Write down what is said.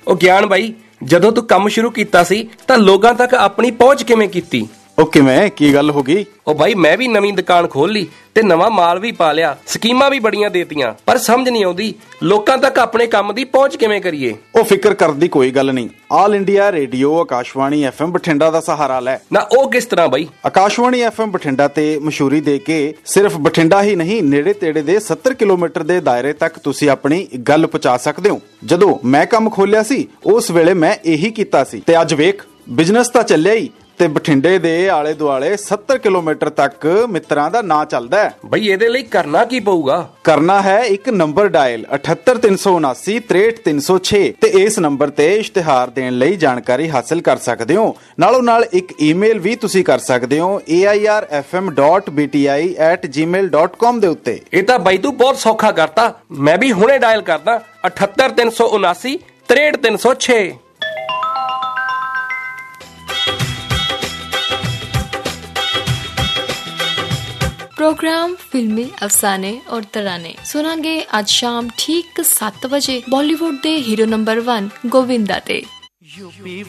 ਉਹ ਗਿਆਨ ਬਾਈ, ਜਦੋਂ ਤੂੰ ਕੰਮ ਸ਼ੁਰੂ ਕੀਤਾ ਸੀ ਤਾਂ ਲੋਕਾਂ ਤੱਕ ਆਪਣੀ ਪਹੁੰਚ ਕਿਵੇਂ ਕੀਤੀ? ਉਹ ਕਿਵੇਂ, ਕੀ ਗੱਲ ਹੋ ਗਈ? ਉਹ ਬਾਈ, ਮੈਂ ਵੀ ਨਵੀਂ ਦੁਕਾਨ ਖੋਲ ਲਈ ਤੇ ਨਵਾਂ ਮਾਲ ਵੀ ਪਾ ਲਿਆ, ਸਕੀਮਾਂ ਵੀ ਬੜੀਆਂ ਦੇਤੀਆਂ, ਪਰ ਸਮਝ ਨਹੀਂ ਆਉਂਦੀ ਲੋਕਾਂ ਤੱਕ ਆਪਣੇ ਕੰਮ ਦੀ ਪਹੁੰਚ ਕਿਵੇਂ ਕਰੀਏ। ਉਹ ਫਿਕਰ ਕਰਨ ਦੀ ਕੋਈ ਗੱਲ ਨਹੀਂ। All India radio Akashvani FM Bathinda ਦਾ ਸਹਾਰਾ ਲੈ। ਨਾ ਉਹ ਕਿਸ ਤਰ੍ਹਾਂ ਬਾਈ? ਆਕਾਸ਼ਵਾਣੀ FM ਬਠਿੰਡਾ ਤੇ ਮਸ਼ਹੂਰੀ ਦੇ ਕੇ ਸਿਰਫ ਬਠਿੰਡਾ ਹੀ ਨਹੀਂ, ਨੇੜੇ ਤੇੜੇ ਦੇ 70 ਕਿਲੋਮੀਟਰ ਦੇ ਦਾਇਰੇ ਤੱਕ ਤੁਸੀਂ ਆਪਣੀ ਗੱਲ ਪਹੁੰਚਾ ਸਕਦੇ ਹੋ। ਜਦੋਂ ਮੈਂ ਕੰਮ ਖੋਲਿਆ ਸੀ ਉਸ ਵੇਲੇ ਮੈਂ ਇਹੀ ਕੀਤਾ ਸੀ ਤੇ ਅੱਜ ਵੇਖ, ਬਿਜ਼ਨਸ ਤਾਂ ਚੱਲਿਆ ਹੀ ਤੇ ਬਠਿੰਡੇ ਦੇ ਆਲੇ ਦੁਆਲੇ 70 ਕਿਲੋਮੀਟਰ ਤੱਕ ਮਿੱਤਰਾਂ ਦਾ ਨਾਂ ਚੱਲਦਾ ਹੈ। ਬਈ ਇਹਦੇ ਲਈ ਕਰਨਾ ਕੀ ਪਊਗਾ? ਕਰਨਾ ਹੈ ਇੱਕ ਨੰਬਰ ਡਾਇਲ 78379 63306 ਤੇ ਇਸ ਨੰਬਰ ਤੇ ਇਸ਼ਤਿਹਾਰ ਦੇਣ ਲਈ ਜਾਣਕਾਰੀ ਹਾਸਲ ਕਰ ਸਕਦੇ ਹੋ। ਨਾਲੋਂ ਨਾਲ ਇੱਕ ਈਮੇਲ ਵੀ ਤੁਸੀਂ ਕਰ ਸਕਦੇ ਹੋ airfm.bti@gmail.com ਦੇ ਉੱਤੇ। ਇਹ ਤਾਂ ਬਾਈ ਤੂੰ ਬਹੁਤ ਸੌਖਾ ਕਰਤਾ, ਮੈਂ ਵੀ ਹੁਣੇ ਡਾਇਲ ਕਰਦਾ 78379 63306। प्रोग्राम फिल्मी अफसाने और तराने सुनांगे आज शाम ठीक 7 बजे बॉलीवुड दे हीरो नंबर 1 गोविंदा ते।